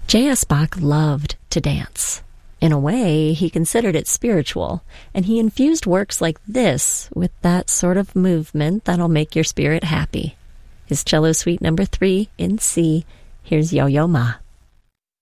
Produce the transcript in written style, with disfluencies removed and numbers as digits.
J.S. Bach loved to dance. In a way, he considered it spiritual, and he infused works like this with that sort of movement that'll make your spirit happy. His Cello Suite No. 3 in C. Here's Yo-Yo Ma.